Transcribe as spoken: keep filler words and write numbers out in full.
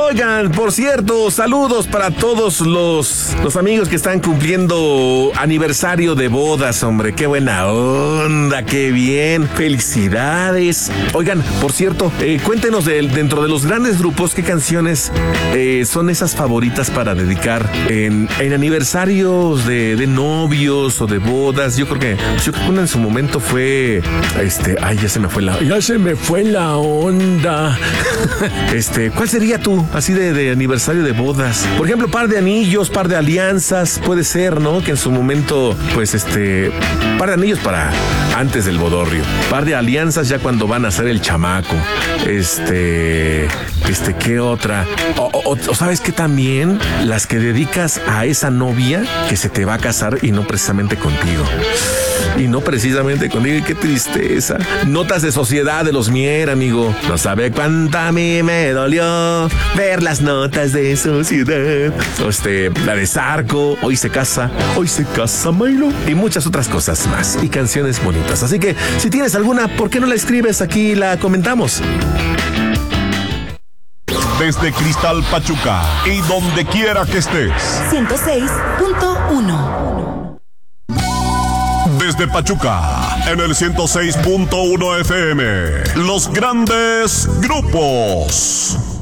Oigan, por cierto, saludos para todos los, los amigos que están cumpliendo aniversario de bodas, hombre. Qué buena onda, qué bien. Felicidades. Oigan, por cierto, eh, cuéntenos de, dentro de los grandes grupos qué canciones eh, son esas favoritas para dedicar en, en aniversarios de, de novios o de bodas. Yo creo que, yo creo que una en su momento fue, este, ay, ya se me fue la, ya se me fue la onda. Este, ¿cuál sería tú, así de, de aniversario de bodas? Por ejemplo, par de anillos, par de alianzas, puede ser, ¿no? Que en su momento, pues, este, par de anillos para antes del bodorrio, par de alianzas ya cuando van a hacer el chamaco. Este, este, ¿qué otra? O, o, o sabes que también las que dedicas a esa novia que se te va a casar y no precisamente contigo. Y no precisamente contigo, qué tristeza. Notas de Sociedad de los Mier, amigo. No sabe cuánta a mí me dolió ver las notas de Sociedad. Este, la de Zarco, Hoy se casa, Hoy se casa Milo. Y muchas otras cosas más. Y canciones bonitas. Así que, si tienes alguna, ¿por qué no la escribes aquí y la comentamos? Desde Cristal Pachuca y donde quiera que estés. ciento seis punto uno. Desde Pachuca, en el ciento seis punto uno F M. Los grandes grupos.